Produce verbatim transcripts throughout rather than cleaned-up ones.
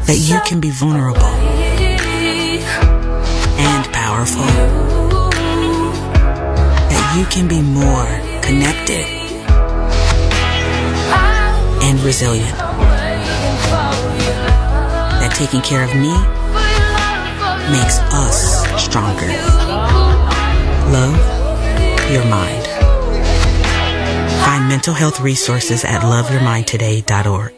that you can be vulnerable and powerful, that you can be more connected and resilient, that taking care of me makes us stronger. Love your mind. Find mental health resources at love your mind today dot org.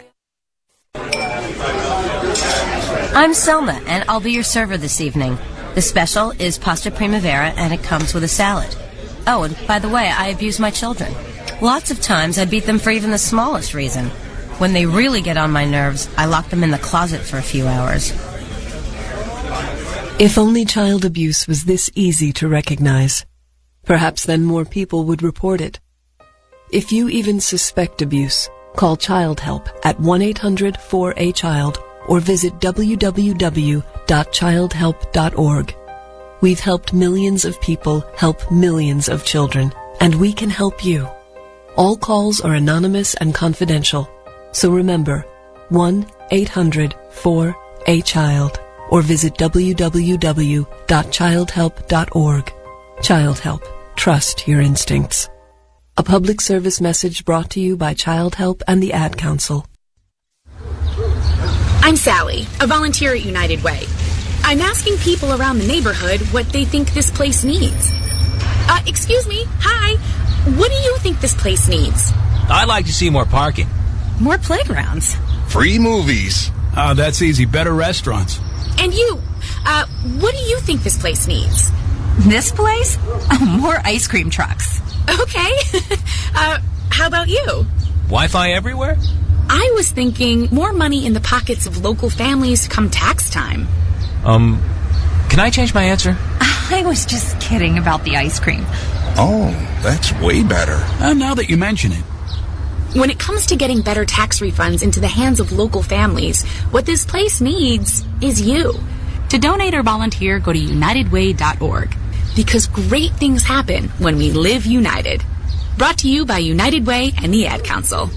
I'm Selma, and I'll be your server this evening. The special is pasta primavera, and it comes with a salad. Oh, and by the way, I abuse my children. Lots of times I beat them for even the smallest reason. When they really get on my nerves, I lock them in the closet for a few hours. If only child abuse was this easy to recognize, perhaps then more people would report it. If you even suspect abuse, call Child Help at one eight hundred four A child or visit w w w dot child help dot org. We've helped millions of people help millions of children, and we can help you. All calls are anonymous and confidential, so remember, one eight hundred four A child or visit w w w dot child help dot org. Child Help. Trust your instincts. A public service message brought to you by Child Help and the Ad Council. I'm Sally, a volunteer at United Way. I'm asking people around the neighborhood what they think this place needs. Uh, excuse me, hi. What do you think this place needs? I'd like to see more parking. More playgrounds. Free movies. Oh, that's easy. Better restaurants. And you, uh, what do you think this place needs? This place? Oh, more ice cream trucks. Okay. uh, how about you? Wi-Fi everywhere? I was thinking more money in the pockets of local families come tax time. Um, can I change my answer? I was just kidding about the ice cream. Oh, that's way better. And now that you mention it. When it comes to getting better tax refunds into the hands of local families, what this place needs is you. To donate or volunteer, go to united way dot org. Because great things happen when we live united. Brought to you by United Way and the Ad Council.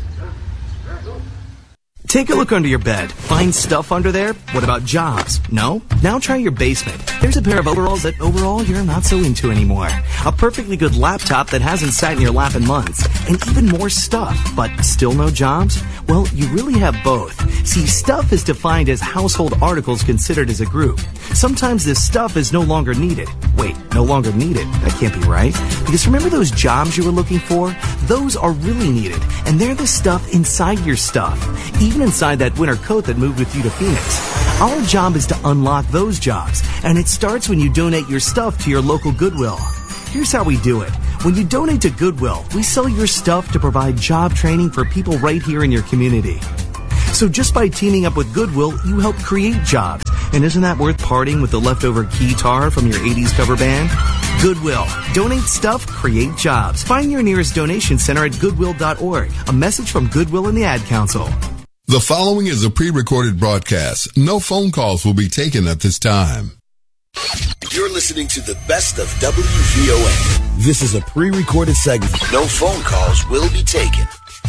Take a look under your bed. Find stuff under there? What about jobs? No? Now try your basement. There's a pair of overalls that overall you're not so into anymore. A perfectly good laptop that hasn't sat in your lap in months. And even more stuff, but still no jobs? Well, you really have both. See, stuff is defined as household articles considered as a group. Sometimes this stuff is no longer needed. Wait, no longer needed? That can't be right. Because remember those jobs you were looking for? Those are really needed. And they're the stuff inside your stuff. Even inside that winter coat that moved with you to Phoenix. Our job is to unlock those jobs, and it starts when you donate your stuff to your local Goodwill. Here's how we do it. When you donate to Goodwill, we sell your stuff to provide job training for people right here in your community. So just by teaming up with Goodwill, you help create jobs. And isn't that worth parting with the leftover guitar from your eighties cover band? Goodwill. Donate stuff, create jobs. Find your nearest donation center at goodwill dot org. A message from Goodwill and the Ad Council. The following is a pre-recorded broadcast. No phone calls will be taken at this time. You're listening to the best of W V O A. This is a pre-recorded segment. No phone calls will be taken.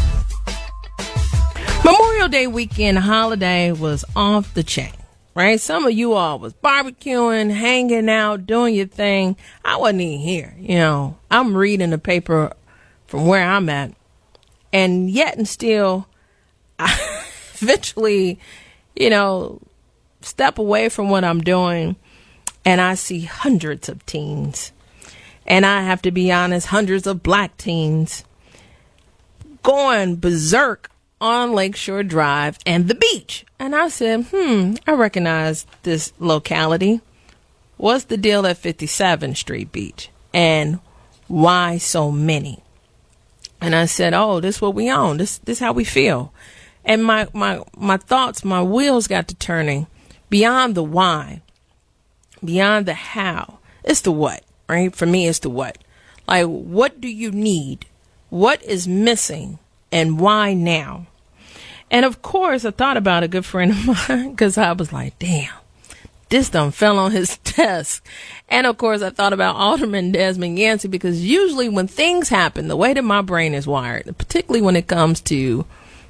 Memorial Day weekend holiday was off the chain, right? Some of you all was barbecuing, hanging out, doing your thing. I wasn't even here, you know. I'm reading the paper from where I'm at, and yet and still, I eventually, you know, step away from what I'm doing, and I see hundreds of teens, and I have to be honest, hundreds of black teens going berserk on Lakeshore Drive and the beach. And I said, hmm, I recognize this locality. What's the deal at fifty-seventh Street Beach? And why so many? And I said, oh, this is what we own. This this how we feel. And my, my, my thoughts, my wheels got to turning beyond the why, beyond the how. It's the what, right? For me, it's the what. Like, what do you need? What is missing? And why now? And of course, I thought about a good friend of mine because I was like, damn, this done fell on his desk. And of course, I thought about Alderman Desmond Yancey because usually when things happen, the way that my brain is wired, particularly when it comes to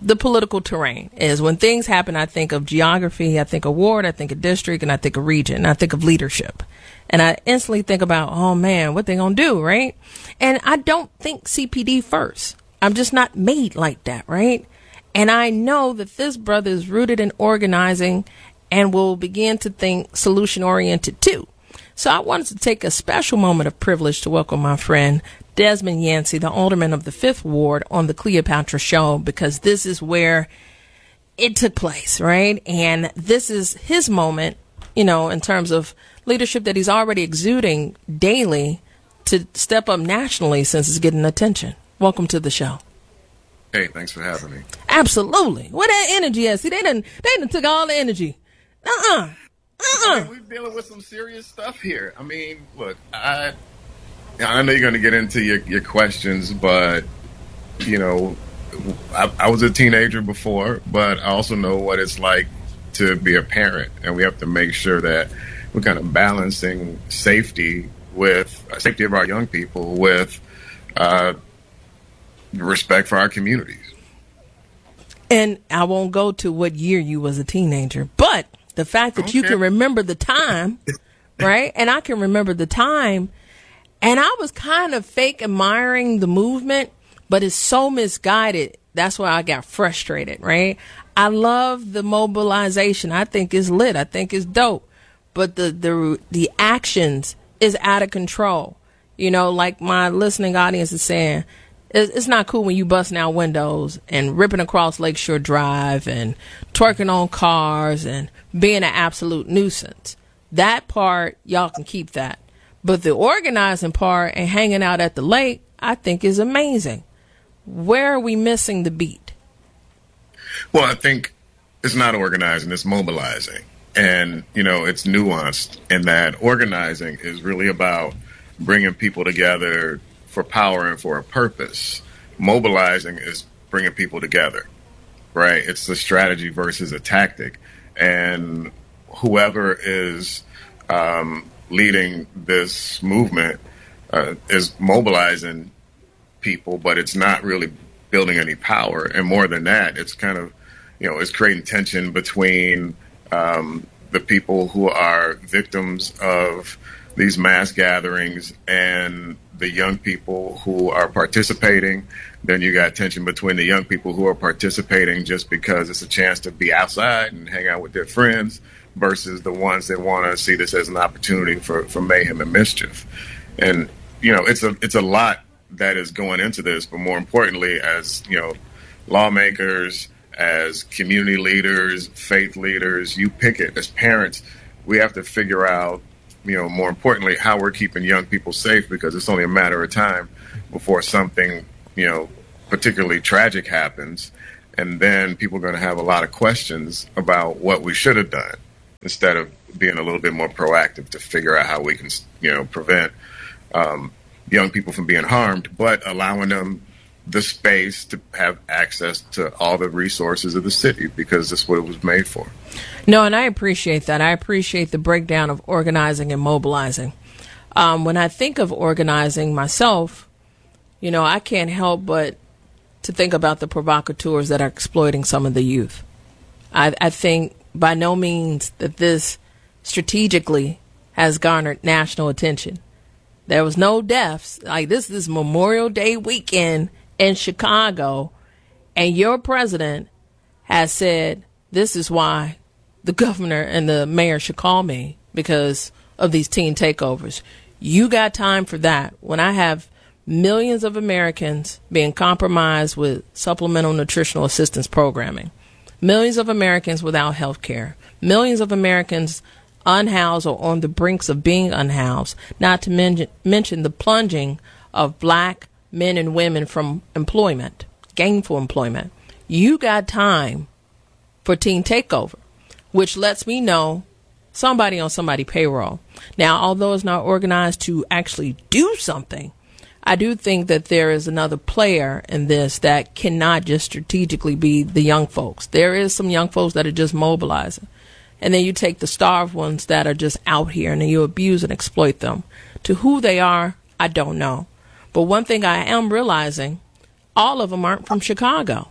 the political terrain is when things happen, I think of geography, I think of ward, I think of district, and I think of region, and I think of leadership. And I instantly think about, oh man, what they gonna do, right? And I don't think C P D first. I'm just not made like that, right? And I know that this brother is rooted in organizing and will begin to think solution oriented too. So I wanted to take a special moment of privilege to welcome my friend Desmond Yancey, the alderman of the Fifth Ward, on the Cleopatra Show, because this is where it took place, right? And this is his moment, you know, in terms of leadership that he's already exuding daily to step up nationally since it's getting attention. Welcome to the show. Hey, thanks for having me. Absolutely. Where that energy at? See, they done, they done took all the energy. Uh-uh. Uh-uh. I mean, we're dealing with some serious stuff here. I mean, look, I I know you're going to get into your, your questions, but, you know, I, I was a teenager before, but I also know what it's like to be a parent, and we have to make sure that we're kind of balancing safety with uh, safety of our young people with uh, respect for our communities. And I won't go to what year you was a teenager, but the fact that okay. you can remember the time, right? And I can remember the time, and I was kind of fake admiring the movement, but it's so misguided. That's why I got frustrated, right? I love the mobilization. I think it's lit. I think it's dope. But the, the, the actions is out of control. You know, like my listening audience is saying, it's not cool when you busting out windows and ripping across Lakeshore Drive and twerking on cars and being an absolute nuisance. That part, y'all can keep that. But the organizing part and hanging out at the lake, I think is amazing. Where are we missing the beat? Well, I think it's not organizing, it's mobilizing. And, you know, it's nuanced in that organizing is really about bringing people together for power and for a purpose. Mobilizing is bringing people together, right? It's the strategy versus a tactic. And whoever is um, leading this movement uh, is mobilizing people, but it's not really building any power. And more than that, it's kind of, you know, it's creating tension between um, the people who are victims of these mass gatherings and the young people who are participating. Then you got tension between the young people who are participating just because it's a chance to be outside and hang out with their friends versus the ones that want to see this as an opportunity for, for mayhem and mischief. And, you know, it's a it's a lot that is going into this, but more importantly, as, you know, lawmakers, as community leaders, faith leaders, you pick it, as parents, we have to figure out, you know, more importantly, how we're keeping young people safe, because it's only a matter of time before something, you know, particularly tragic happens. And then people are going to have a lot of questions about what we should have done instead of being a little bit more proactive to figure out how we can, you know, prevent um, young people from being harmed, but allowing them the space to have access to all the resources of the city, because that's what it was made for. No, and I appreciate that. I appreciate the breakdown of organizing and mobilizing. Um, when I think of organizing myself, you know, I can't help but to think about the provocateurs that are exploiting some of the youth. I, I think by no means that this strategically has garnered national attention. There was no deaths. Like, this is Memorial Day weekend in Chicago, and your president has said this is why the governor and the mayor should call me, because of these teen takeovers. You got time for that when I have millions of Americans being compromised with supplemental nutritional assistance programming, millions of Americans without health care, millions of Americans unhoused or on the brinks of being unhoused, not to men- mention the plunging of black men and women from employment, gainful employment. You got time for teen takeover, which lets me know somebody on somebody's payroll. Now, although it's not organized to actually do something, I do think that there is another player in this that cannot just strategically be the young folks. There is some young folks that are just mobilizing. And then you take the starved ones that are just out here and then you abuse and exploit them. To who they are, I don't know. But one thing I am realizing, all of them aren't from Chicago.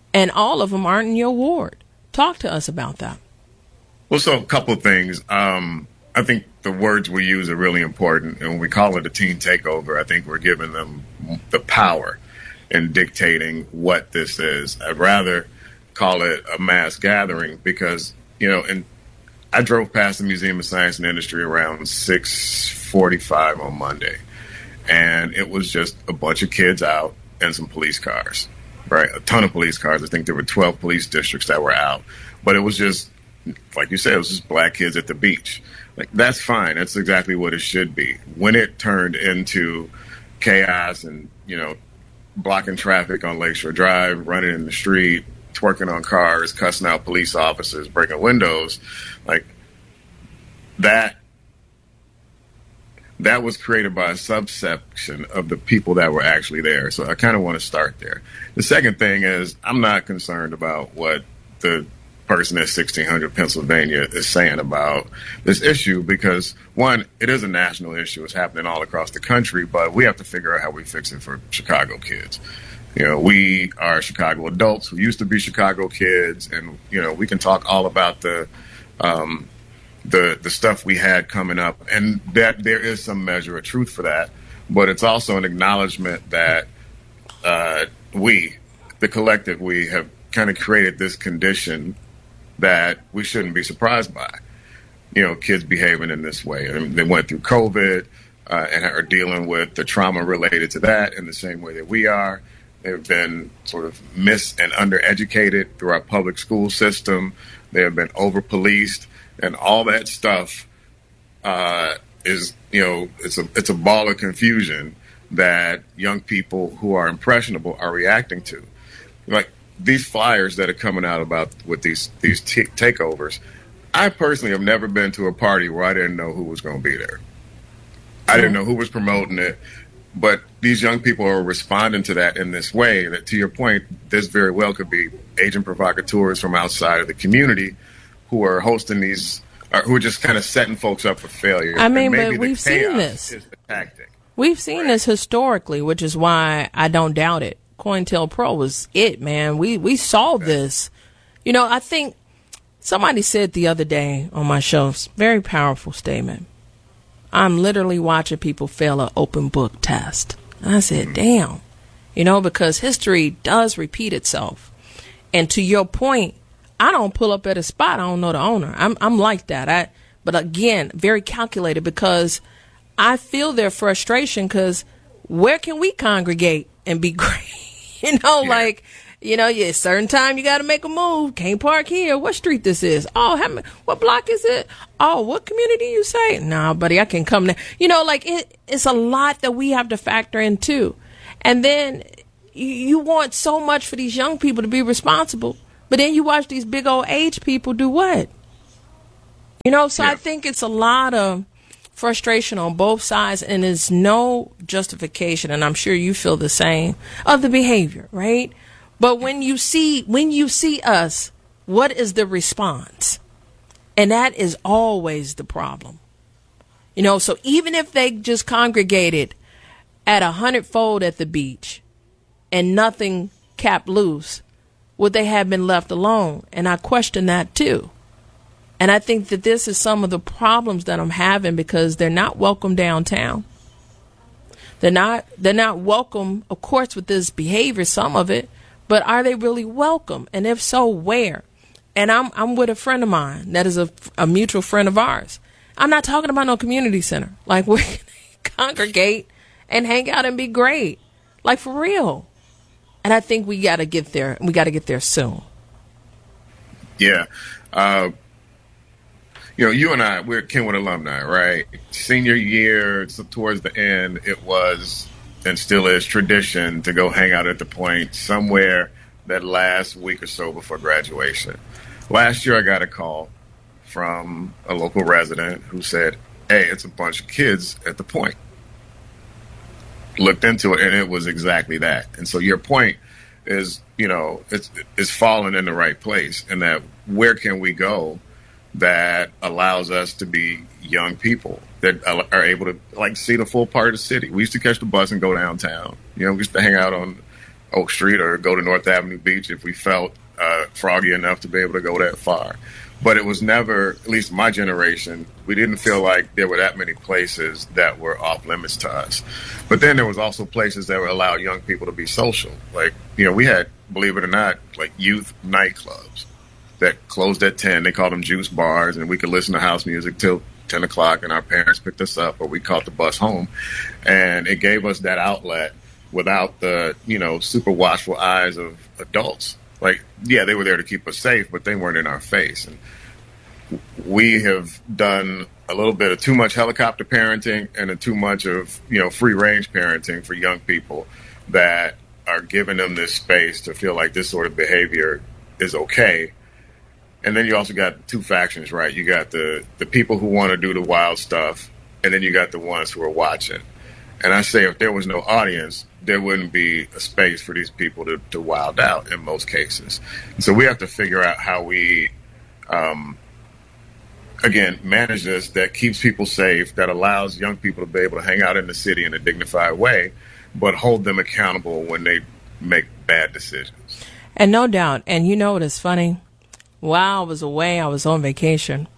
and all of them aren't in your ward. Talk to us about that. Well, so a couple of things. Um, I think the words we use are really important. And when we call it a teen takeover, I think we're giving them the power in dictating what this is. I'd rather call it a mass gathering because, you know, and I drove past the Museum of Science and Industry around six forty-five on Monday, and it was just a bunch of kids out and some police cars, right? A ton of police cars. I think there were twelve police districts that were out, but it was just, like you said, it was just black kids at the beach. Like, that's fine. That's exactly what it should be. When it turned into chaos and, you know, blocking traffic on Lakeshore Drive, running in the street, twerking on cars, cussing out police officers, breaking windows, like that, that was created by a subsection of the people that were actually there. So I kind of want to start there. The second thing is I'm not concerned about what the person at sixteen hundred Pennsylvania is saying about this issue because, one, it is a national issue. It's happening all across the country, but we have to figure out how we fix it for Chicago kids. You know, we are Chicago adults who used to be Chicago kids, and, you know, we can talk all about the um, the the stuff we had coming up, and that there is some measure of truth for that, but it's also an acknowledgement that uh, we, the collective, we have kind of created this condition that we shouldn't be surprised by. You know, kids behaving in this way. I mean, they went through COVID uh, and are dealing with the trauma related to that in the same way that we are. They've been sort of mis and undereducated through our public school system. They have been over-policed, and all that stuff uh, is, you know, it's a it's a ball of confusion that young people who are impressionable are reacting to. Like, these flyers that are coming out about with these these t- takeovers, I personally have never been to a party where I didn't know who was going to be there. I didn't know who was promoting it, but these young people are responding to that in this way. That, to your point, this very well could be agent provocateurs from outside of the community who are hosting these, or who are just kind of setting folks up for failure. I mean, but we've seen this. Is the tactic. We've seen right. this historically, which is why I don't doubt it. COINTELPRO was it, man. We we saw this. You know, I think somebody said the other day on my show, very powerful statement. I'm literally watching people fail an open book test. And I said, damn. You know, because history does repeat itself. And to your point, I don't pull up at a spot I don't know the owner. I'm I'm like that. I but again, very calculated because I feel their frustration because where can we congregate and be great? You know, yeah. like, you know, yeah, certain time you got to make a move. Can't park here. What street this is? Oh, how, what block is it? Oh, what community you say? Nah, buddy, I can come there. You know, like it, it's a lot that we have to factor in too. And then you, you want so much for these young people to be responsible, but then you watch these big old age people do what? You know, so yeah. I think it's a lot of frustration on both sides, and there's no justification, and I'm sure you feel the same, of the behavior, right? But when you see when you see us, what is the response? And that is always the problem. You know, so even if they just congregated at a hundredfold at the beach and nothing capped loose, would they have been left alone? And I question that too. And I think that this is some of the problems that I'm having because they're not welcome downtown. They're not, they're not welcome, of course, with this behavior, some of it, but are they really welcome? And if so, where? And I'm, I'm with a friend of mine that is a, a mutual friend of ours. I'm not talking about no community center. Like, we congregate and hang out and be great. Like, for real. And I think we got to get there. We got to get there soon. Yeah. Uh, You know, you and I, we're Kenwood alumni, right? Senior year, so towards the end, it was and still is tradition to go hang out at the Point somewhere that last week or so before graduation. Last year, I got a call from a local resident who said, hey, it's a bunch of kids at the Point. Looked into it, and it was exactly that. And so your point is, you know, it's, it's fallen in the right place, and that where can we go that allows us to be young people that are able to, like, see the full part of the city. We used to catch the bus and go downtown. You know, we used to hang out on Oak Street or go to North Avenue Beach if we felt uh, froggy enough to be able to go that far. But it was never, at least my generation, we didn't feel like there were that many places that were off limits to us. But then there was also places that would allow young people to be social. Like, you know, we had, believe it or not, like youth nightclubs that closed at ten. They called them juice bars, and we could listen to house music till ten o'clock, and our parents picked us up, or we caught the bus home. And it gave us that outlet without the, you know, super watchful eyes of adults. Like, yeah, they were there to keep us safe, but they weren't in our face. And we have done a little bit of too much helicopter parenting and a too much of, you know, free range parenting for young people that are giving them this space to feel like this sort of behavior is okay. And then you also got two factions, right? You got the, the people who want to do the wild stuff, and then you got the ones who are watching. And I say if there was no audience, there wouldn't be a space for these people to, to wild out in most cases. And so we have to figure out how we, um, again, manage this that keeps people safe, that allows young people to be able to hang out in the city in a dignified way, but hold them accountable when they make bad decisions. And no doubt. And you know what is funny? While I was away, I was on vacation.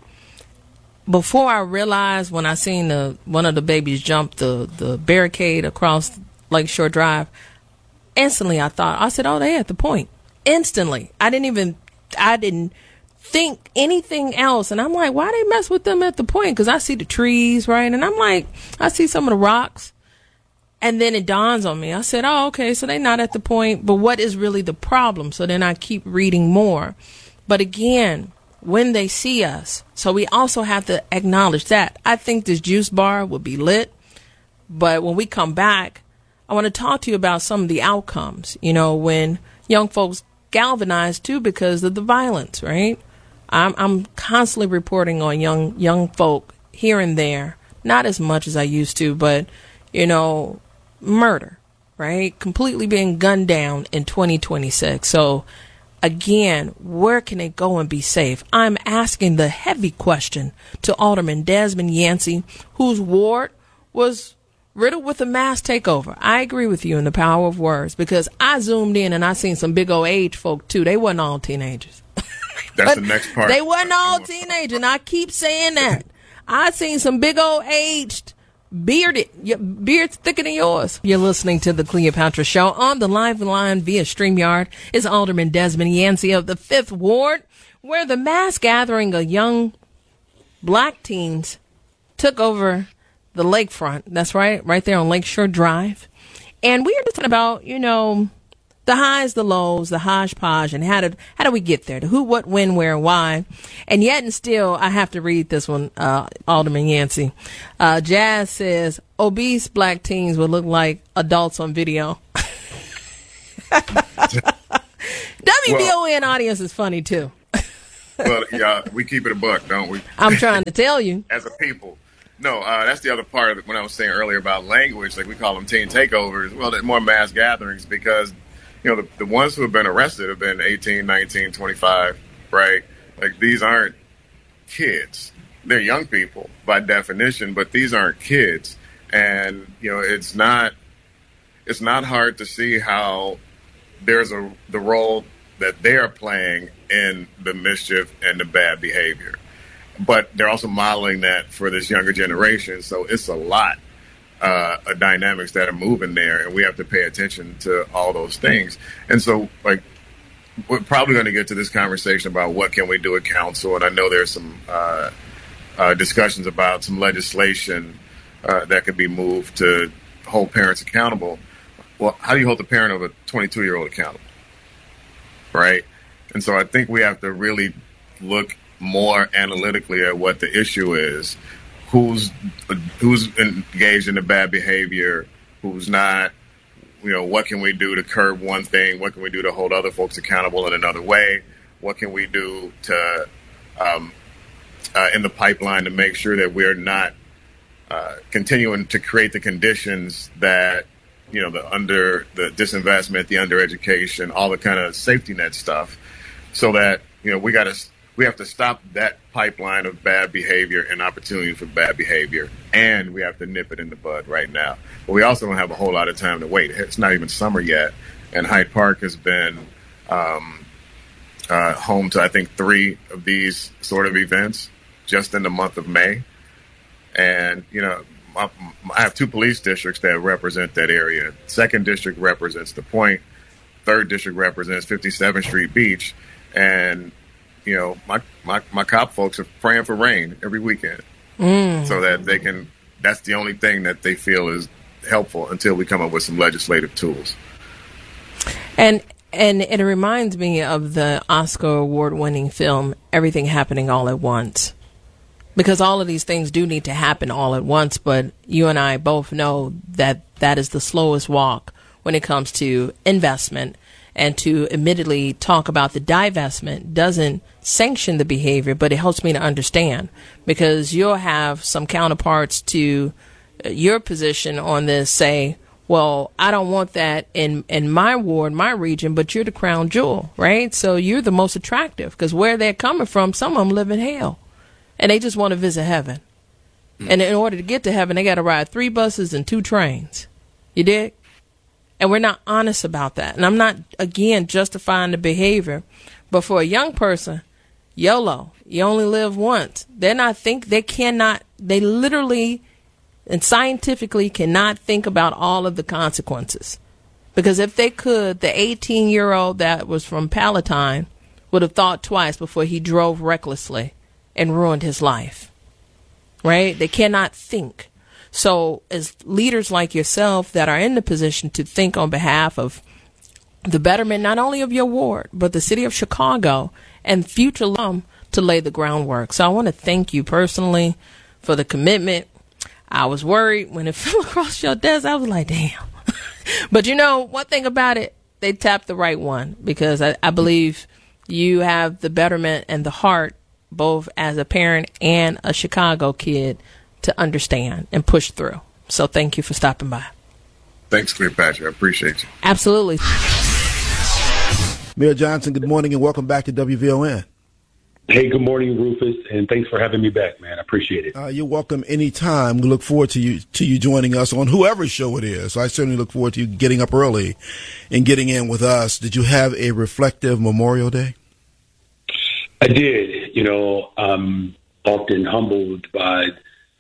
Before I realized, when I seen the one of the babies jump the, the barricade across Lakeshore Drive, instantly I thought, I said, oh, they at the point. Instantly. I didn't even, I didn't think anything else. And I'm like, why they mess with them at the point? Because I see the trees, right? And I'm like, I see some of the rocks. And then it dawns on me. I said, oh, okay, so they're not at the point. But what is really the problem? So then I keep reading more. But again, when they see us, so we also have to acknowledge that. I think this juice bar will be lit. But when we come back, I want to talk to you about some of the outcomes, you know, when young folks galvanize too because of the violence, right? I'm, I'm constantly reporting on young young folk here and there, not as much as I used to, but, you know, murder, right? Completely being gunned down in twenty twenty-six. So, again, where can they go and be safe? I'm asking the heavy question to Alderman Desmond Yancey, whose ward was riddled with a mass takeover. I agree with you in the power of words, because I zoomed in and I seen some big old age folk too. They wasn't all teenagers. That's the next part. They wasn't all teenagers, and I keep saying that. I seen some big old aged, bearded, beards thicker than yours. You're listening to the Cleopatra Show. On the live line via StreamYard is Alderman Desmond Yancey of the Fifth Ward, where the mass gathering of young black teens took over the lakefront. That's right, right there on Lakeshore Drive. And we are just talking about, you know, the highs, the lows, the hodgepodge, and how did how do we get there? The who, what, when, where, and why. And yet and still, I have to read this one, uh, Alderman Yancey. Uh, Jazz says, obese black teens would look like adults on video. W B O N well, audience is funny, too. Well, yeah, we keep it a buck, don't we? I'm trying to tell you. As a people. No, uh, that's the other part of it when I was saying earlier about language, like we call them teen takeovers. Well, they're more mass gatherings because, you know, the, the ones who have been arrested have been eighteen, nineteen, twenty-five, right? Like, these aren't kids. They're young people by definition, but these aren't kids. And, you know, it's not, it's not hard to see how there's a, the role that they're playing in the mischief and the bad behavior. But they're also modeling that for this younger generation. So it's a lot uh, of dynamics that are moving there, and we have to pay attention to all those things. And so, like, we're probably going to get to this conversation about what can we do at council. And I know there's some uh, uh, discussions about some legislation uh, that could be moved to hold parents accountable. Well, how do you hold the parent of a twenty-two-year-old accountable, right? And so I think we have to really look more analytically at what the issue is, who's who's engaged in the bad behavior, who's not, you know, what can we do to curb one thing, what can we do to hold other folks accountable in another way, what can we do to um, uh, in the pipeline to make sure that we're not uh, continuing to create the conditions that, you know, the under the disinvestment, the undereducation, all the kind of safety net stuff, so that, you know, we got to We have to stop that pipeline of bad behavior and opportunity for bad behavior, and we have to nip it in the bud right now. But we also don't have a whole lot of time to wait. It's not even summer yet, And Hyde Park has been um, uh, home to, I think, three of these sort of events just in the month of May. And, you know, my, I have two police districts that represent that area. Second district represents the Point. Third district represents fifty-seventh Street Beach. And, you know, my, my, my cop folks are praying for rain every weekend mm. so that they can, that's the only thing that they feel is helpful until we come up with some legislative tools. And and it reminds me of the Oscar award-winning film, Everything Happening All at Once. Because all of these things do need to happen all at once, but you and I both know that that is the slowest walk when it comes to investment. And to admittedly talk about the divestment doesn't sanction the behavior, but it helps me to understand. Because you'll have some counterparts to your position on this say, well, I don't want that in, in my ward, my region, but you're the crown jewel, right? So you're the most attractive, because where they're coming from, some of them live in hell. And they just want to visit heaven. Mm. And in order to get to heaven, they got to ride three buses and two trains. You dig? And we're not honest about that. And I'm not, again, justifying the behavior. But for a young person, YOLO, you only live once. They're not think, they cannot, they literally and scientifically cannot think about all of the consequences. Because if they could, the eighteen-year-old that was from Palatine would have thought twice before he drove recklessly and ruined his life, right? They cannot think. So as leaders like yourself that are in the position to think on behalf of the betterment, not only of your ward, but the city of Chicago and future alum to lay the groundwork. So I want to thank you personally for the commitment. I was worried when it fell across your desk. I was like, damn. But you know, one thing about it, they tapped the right one, because I, I believe you have the betterment and the heart, both as a parent and a Chicago kid, to understand and push through. So thank you for stopping by. Thanks, Cleopatra. I appreciate you. Absolutely. Mayor Johnson, good morning and welcome back to W V O N. Hey, good morning, Rufus, and thanks for having me back, man. I appreciate it. Uh, you're welcome anytime. We look forward to you to you joining us on whoever's show it is. So I certainly look forward to you getting up early and getting in with us. Did you have a reflective Memorial Day? I did. You know, I'm often humbled by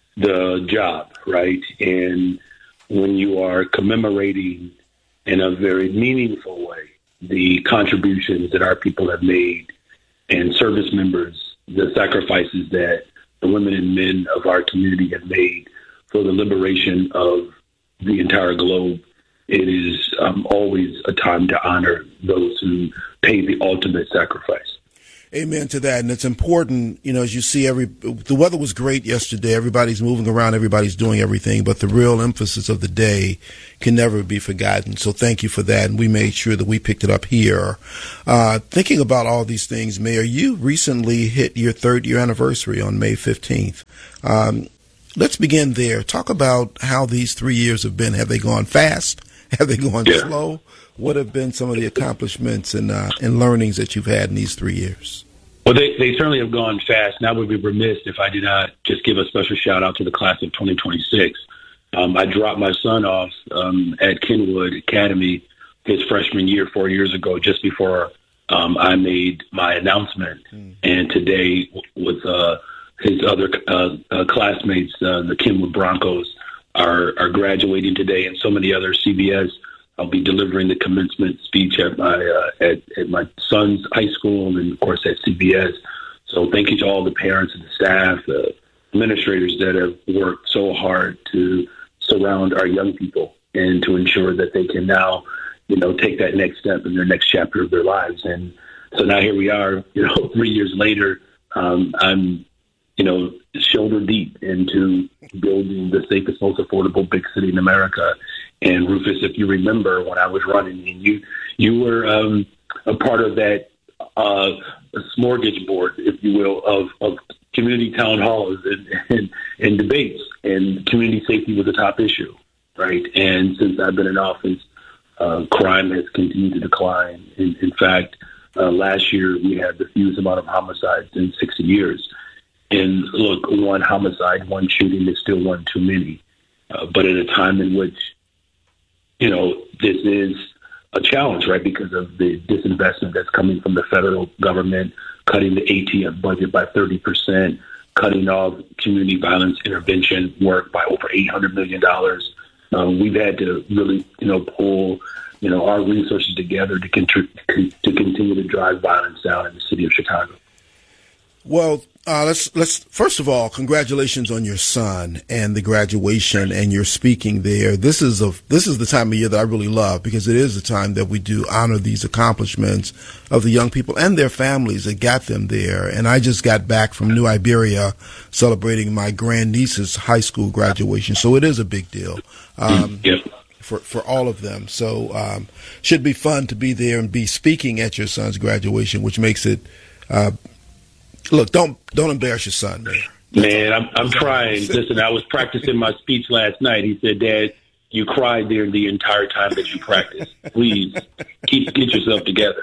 the job, right? And when you are commemorating in a very meaningful way the contributions that our people have made and service members, the sacrifices that the women and men of our community have made for the liberation of the entire globe, it is um, always a time to honor those who paid the ultimate sacrifice. Amen to that. And it's important, you know, as you see, every the weather was great yesterday. Everybody's moving around. Everybody's doing everything. But the real emphasis of the day can never be forgotten. So thank you for that. And we made sure that we picked it up here. Uh, thinking about all these things, Mayor, you recently hit your third year anniversary on May fifteenth. Um, let's begin there. Talk about how these three years have been. Have they gone fast? Have they gone yeah. slow? What have been some of the accomplishments and uh, and learnings that you've had in these three years? Well, they, they certainly have gone fast. And I would be remiss if I did not just give a special shout out to the class of twenty twenty-six. Um, I dropped my son off um, at Kenwood Academy his freshman year four years ago, just before um, I made my announcement. Mm. And today, with uh, his other uh, uh, classmates, uh, the Kenwood Broncos, are, are graduating today, and so many other C B S. I'll be delivering the commencement speech at my uh, at, at my son's high school and, of course, at C B S. So thank you to all the parents and the staff, the administrators that have worked so hard to surround our young people and to ensure that they can now, you know, take that next step in their next chapter of their lives. And so now here we are, you know, three years later, um, I'm, you know, shoulder deep into building the safest, most affordable big city in America. And Rufus, if you remember when I was running, and you you were um, a part of that uh, smorgasbord, if you will, of, of community town halls and, and, and debates, and community safety was a top issue, right? And since I've been in office, uh, crime has continued to decline. In, in fact, uh, last year we had the fewest amount of homicides in sixty years. And look, one homicide, one shooting is still one too many. Uh, but at a time in which, you know, this is a challenge, right, because of the disinvestment that's coming from the federal government, cutting the A T F budget by thirty percent, cutting off community violence intervention work by over eight hundred million dollars. Um, we've had to really, you know, pull, you know, our resources together to, contri- to continue to drive violence down in the city of Chicago. Well, uh, let's let's first of all, congratulations on your son and the graduation and your speaking there. This is a this is the time of year that I really love, because it is the time that we do honor these accomplishments of the young people and their families that got them there. And I just got back from New Iberia celebrating my grandniece's high school graduation, so it is a big deal. Um, yep. For, for all of them. So um, should be fun to be there and be speaking at your son's graduation, which makes it uh, look, don't don't embarrass your son, man. Man, I'm I'm trying. Listen, I was practicing my speech last night. He said, "Dad, you cried there the entire time that you practiced. Please keep get yourself together."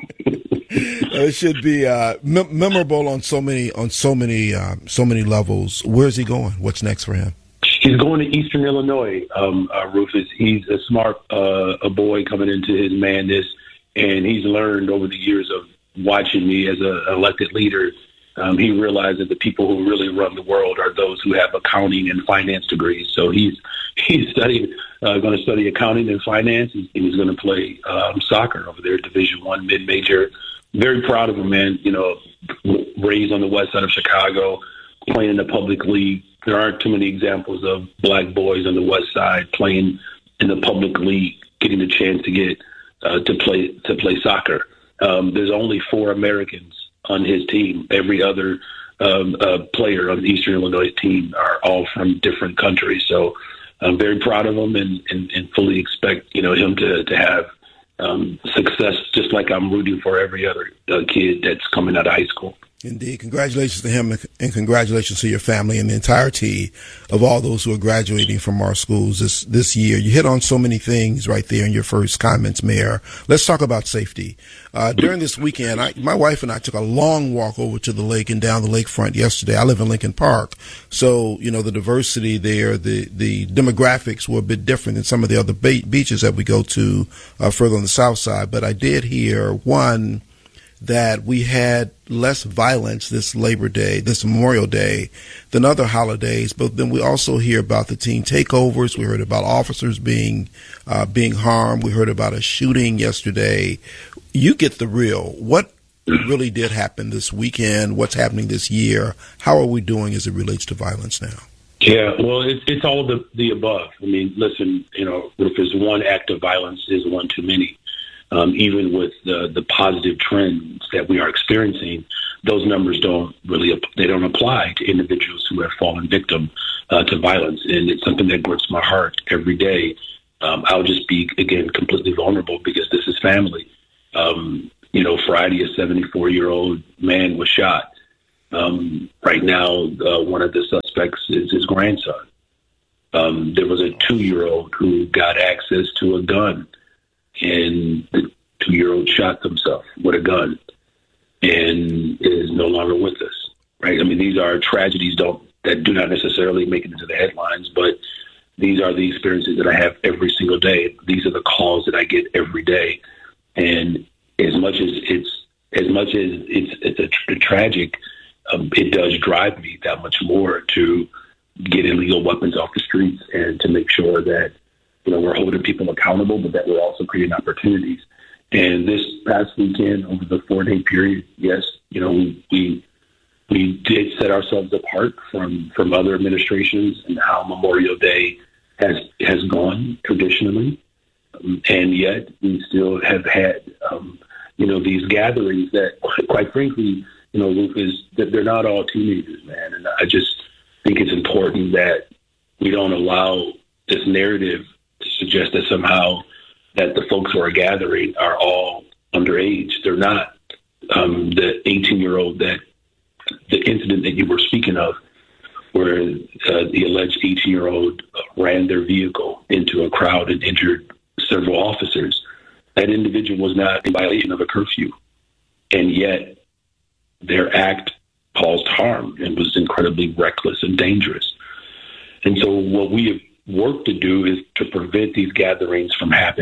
It should be uh, mem- memorable on so many on so many uh, so many levels. Where's he going? What's next for him? He's going to Eastern Illinois, um, uh, Rufus. He's a smart uh, a boy coming into his madness, and he's learned over the years of watching me as an elected leader. Um, he realized that the people who really run the world are those who have accounting and finance degrees. So he's he's studying, uh, going to study accounting and finance, and he's going to play um, soccer over there, Division One mid-major. Very proud of him, man. You know, raised on the west side of Chicago, playing in the public league. There aren't too many examples of black boys on the west side playing in the public league, getting the chance to get uh, to play to play soccer. Um, there's only four Americans on his team. Every other um, uh, player on the Eastern Illinois team are all from different countries. So I'm very proud of him, and, and, and fully expect you know him to to have um, success, just like I'm rooting for every other uh, kid that's coming out of high school. Indeed. Congratulations to him, and congratulations to your family and the entirety of all those who are graduating from our schools this, this year. You hit on so many things right there in your first comments, Mayor. Let's talk about safety. Uh, during this weekend, I, my wife and I took a long walk over to the lake and down the lakefront yesterday. I live in Lincoln Park. So, you know, the diversity there, the, the demographics were a bit different than some of the other be- beaches that we go to uh, further on the south side. But I did hear, one, that we had less violence this Labor Day, this Memorial Day, than other holidays. But then we also hear about the teen takeovers. We heard about officers being uh, being harmed. We heard about a shooting yesterday. You get the real. What really did happen this weekend? What's happening this year? How are we doing as it relates to violence now? Yeah, well, it's, it's all the, the above. I mean, listen, you know, if there's one act of violence, is one too many. Um, even with the, the positive trends that we are experiencing, those numbers don't really they don't apply to individuals who have fallen victim uh, to violence, and it's something that grips my heart every day. Um, I'll just be again completely vulnerable because this is family. Um, you know, Friday, a seventy-four-year-old man was shot. Um, right now, uh, one of the suspects is his grandson. Um, there was a two-year-old who got access to a gun, and the two-year-old shot himself with a gun and is no longer with us, right? I mean, these are tragedies don't that do not necessarily make it into the headlines, but these are the experiences that I have every single day. These are the calls that I get every day. And as much as it's as much as it's it's a, tra- tragic, um, it does drive me that much more to get illegal weapons off the streets and to make sure that you know, we're holding people accountable, but that we're also creating opportunities. And this past weekend, over the four-day period, yes, you know, we, we we did set ourselves apart from, from other administrations and how Memorial Day has has gone traditionally, um, and yet we still have had, um, you know, these gatherings that, quite frankly, you know, Lucas, that they're not all teenagers, man. And I just think it's important that we don't allow this narrative to suggest that somehow that the folks who are gathering are all underage. They're not. Um, the eighteen-year-old that the incident that you were speaking of, where uh, the alleged eighteen-year-old ran their vehicle into a crowd and injured several officers, that individual was not in violation of a curfew, and yet their act caused harm and was incredibly reckless and dangerous. And so what we have work to do is to prevent these gatherings from happening.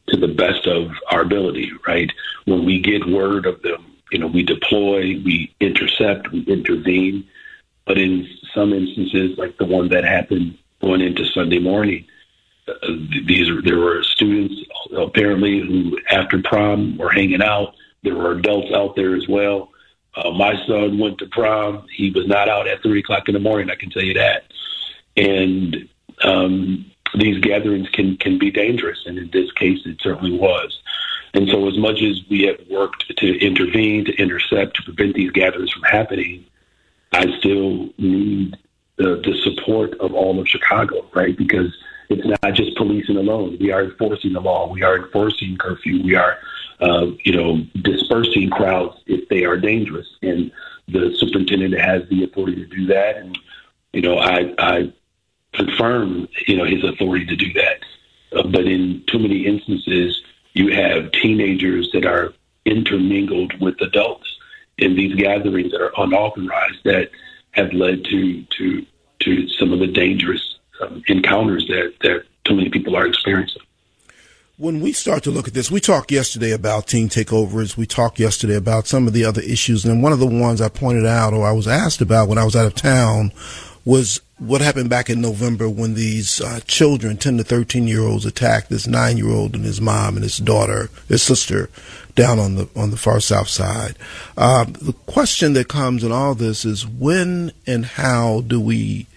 to the best of our ability, right? When we get word of them, you know, we deploy, we intercept, we intervene. But in some instances, like the one that happened going into Sunday morning, uh, these are, there were students apparently who, after prom, were hanging out. There were adults out there as well. Uh, my son went to prom. He was not out at three o'clock in the morning, I can tell you that. And um, these gatherings can, can be dangerous, and in this case, it certainly was. And so as much as we have worked to intervene, to intercept, to prevent these gatherings from happening, I still need the, the support of all of Chicago, right? Because it's not just policing alone. We are enforcing the law. We are enforcing curfew. We are, uh, you know, dispersing crowds if they are dangerous. And the superintendent has the authority to do that. And, you know, I, I confirm, you know, his authority to do that. Uh, but in too many instances, you have teenagers that are intermingled with adults in these gatherings that are unauthorized that have led to to to some of the dangerous um, encounters that, that too many people are experiencing. When we start to look at this, we talked yesterday about teen takeovers. We talked yesterday about some of the other issues. And one of the ones I pointed out, or I was asked about when I was out of town, was what happened back in November when these uh, children, ten to thirteen year olds, attacked this nine year old and his mom and his daughter, his sister, down on the on the far south side. Uh, the question that comes in all this is when and how do we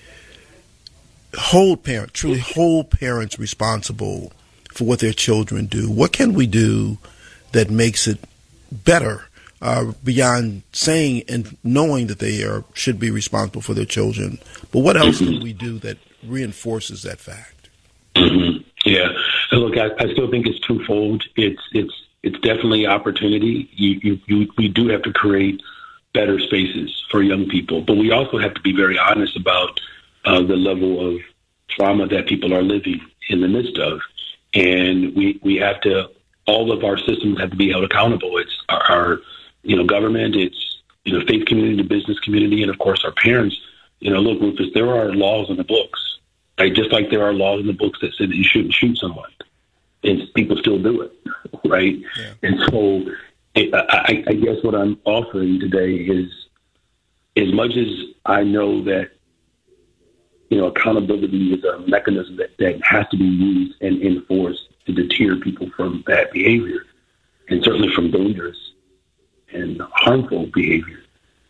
hold parents, truly hold parents responsible for what their children do? What can we do that makes it better? Uh, beyond saying and knowing that they are should be responsible for their children, but what else mm-hmm. can we do that reinforces that fact? Mm-hmm. Yeah, and look, I, I still think it's twofold. It's it's it's definitely opportunity. You, you, you we do have to create better spaces for young people, but we also have to be very honest about uh, the level of trauma that people are living in the midst of, and we we have to. All of our systems have to be held accountable. It's our, our you know, government, it's, you know, faith community, the business community, and of course our parents. You know, look, Rufus, there are laws in the books, right? Just like there are laws in the books that say that you shouldn't shoot someone, and people still do it, right? Yeah. And so it, I, I guess what I'm offering today is, as much as I know that, you know, accountability is a mechanism that, that has to be used and enforced to deter people from bad behavior, and certainly from dangerous and harmful behavior.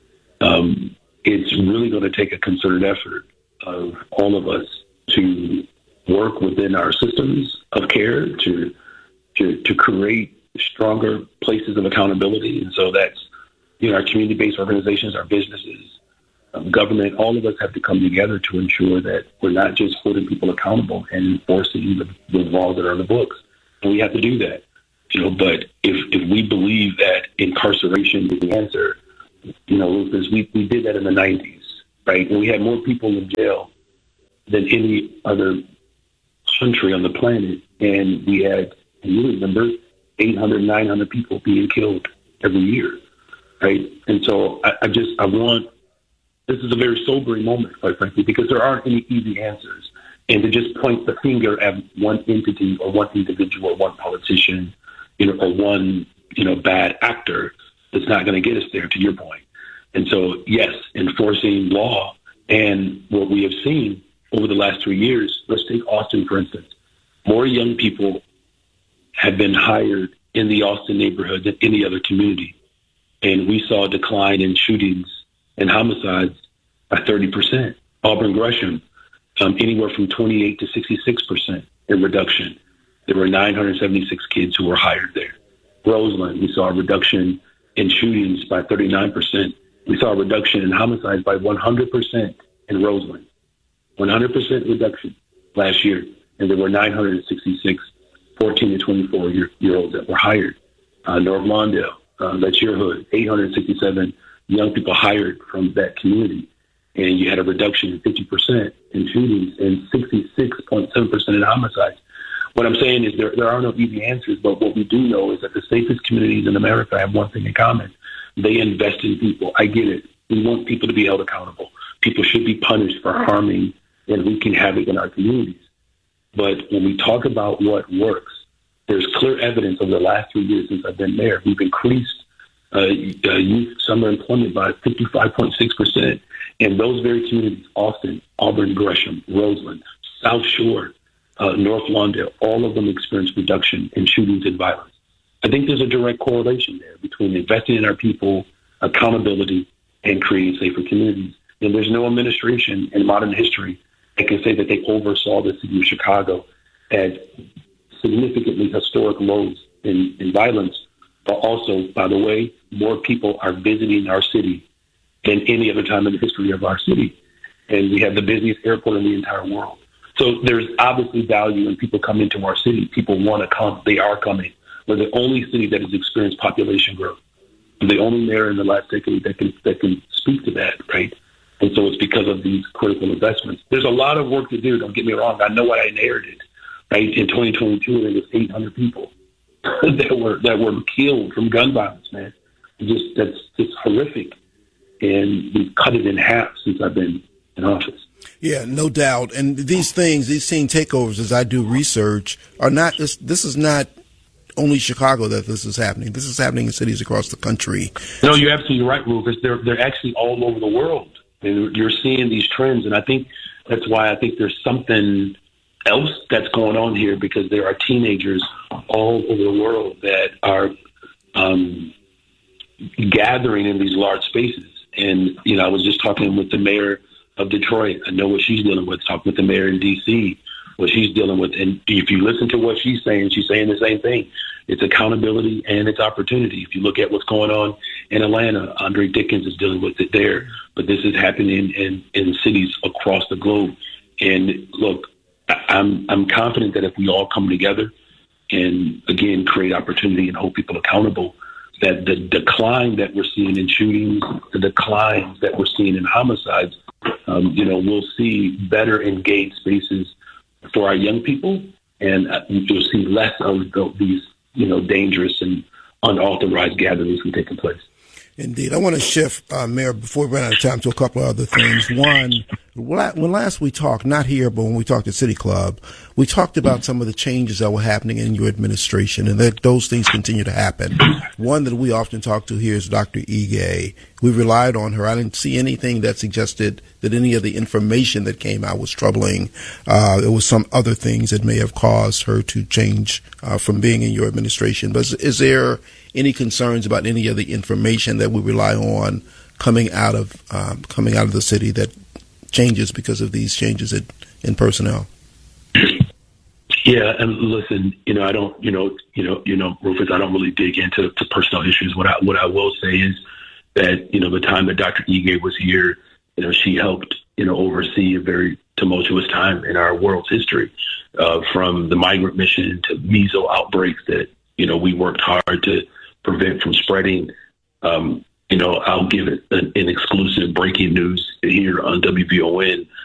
Um, it's really going to take a concerted effort of all of us to work within our systems of care to to, to create stronger places of accountability. And so that's, you know, our community-based organizations, our businesses, um, government, all of us have to come together to ensure that we're not just holding people accountable and enforcing the, the laws that are in the books. And we have to do that. You know, but if, if we believe that incarceration is the answer, you know, because we, we did that in the nineties, right? And we had more people in jail than any other country on the planet. And we had, and you remember, eight hundred, nine hundred people being killed every year, right? And so I, I just, I want, this is a very sobering moment, quite frankly, because there aren't any easy answers. And to just point the finger at one entity or one individual or one politician, you know, or one, you know, bad actor, that's not going to get us there, to your point. And so, yes, enforcing law and what we have seen over the last three years, let's take Austin, for instance. More young people have been hired in the Austin neighborhood than any other community. And we saw a decline in shootings and homicides by thirty percent. Auburn Gresham, um, anywhere from twenty-eight to sixty-six percent in reduction. There were nine hundred seventy-six kids who were hired there. Roseland, we saw a reduction in shootings by thirty-nine percent. We saw a reduction in homicides by one hundred percent in Roseland. one hundred percent reduction last year. And there were nine hundred sixty-six fourteen to twenty-four year, year olds that were hired. Uh, North Lawndale, uh, that's your hood, eight hundred sixty-seven young people hired from that community. And you had a reduction in fifty percent in shootings and sixty-six point seven percent in homicides. What I'm saying is there, there are no easy answers, but what we do know is that the safest communities in America have one thing in common. They invest in people. I get it. We want people to be held accountable. People should be punished for harming and wreaking havoc in our communities. But when we talk about what works, there's clear evidence over the last three years since I've been there. We've increased uh, uh, youth summer employment by fifty-five point six percent. And those very communities, Austin, Auburn, Gresham, Roseland, South Shore, uh, North Lawndale, all of them experience reduction in shootings and violence. I think there's a direct correlation there between investing in our people, accountability, and creating safer communities. And there's no administration in modern history that can say that they oversaw the city of Chicago at significantly historic lows in, in violence, but also, by the way, more people are visiting our city than any other time in the history of our city. And we have the busiest airport in the entire world. So there's obviously value in people coming to our city. People want to come. They are coming. We're the only city that has experienced population growth. We're the only mayor in the last decade that can that can speak to that, right? And so it's because of these critical investments. There's a lot of work to do. Don't get me wrong. I know what I inherited, right? In twenty twenty-two, there was eight hundred people that were that were killed from gun violence, man. Just that's just horrific. And we've cut it in half since I've been in office. Yeah, no doubt. And these things, these scene takeovers, as I do research, are not, this, this is not only Chicago that this is happening. This is happening in cities across the country. No, you're absolutely right, Rufus. They're, they're actually all over the world. And you're seeing these trends. And I think that's why I think there's something else that's going on here, because there are teenagers all over the world that are um, gathering in these large spaces. And, you know, I was just talking with the mayor of Detroit. I know what she's dealing with. Talking with the mayor in D C, what she's dealing with. And if you listen to what she's saying, she's saying the same thing. It's accountability and it's opportunity. If you look at what's going on in Atlanta, Andre Dickens is dealing with it there. But this is happening in, in cities across the globe. And look, I'm I'm confident that if we all come together and, again, create opportunity and hold people accountable, that the decline that we're seeing in shootings, the declines that we're seeing in homicides, um, you know, we'll see better engaged spaces for our young people, and uh, you'll see less of the, these, you know, dangerous and unauthorized gatherings from taking place. Indeed. I want to shift, uh, Mayor, before we run out of time, to a couple of other things. One, when last we talked, not here, but when we talked at City Club, we talked about some of the changes that were happening in your administration, and that those things continue to happen. One that we often talk to here is Doctor Ige. We relied on her. I didn't see anything that suggested that any of the information that came out was troubling. Uh, it was some other things that may have caused her to change uh, from being in your administration. But is, is there any concerns about any of the information that we rely on coming out of um, coming out of the city that changes because of these changes in, in personnel? Yeah, and listen, you know, I don't, you know, you know, you know, Rufus, I don't really dig into to personal issues. What I what I will say is that, you know, the time that Doctor Ige was here, you know, she helped, you know, oversee a very tumultuous time in our world's history, uh, from the migrant mission to measles outbreaks that, you know, we worked hard to prevent from spreading. Um, you know, I'll give it an, an exclusive breaking news here on W V O N.